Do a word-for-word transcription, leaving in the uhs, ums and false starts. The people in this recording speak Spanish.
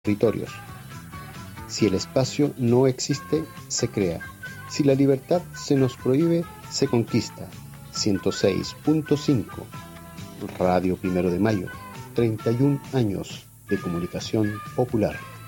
territorios. Si el espacio no existe, se crea. Si la libertad se nos prohíbe, se conquista. ciento seis punto cinco Radio Primero de Mayo, treinta y un años de comunicación popular.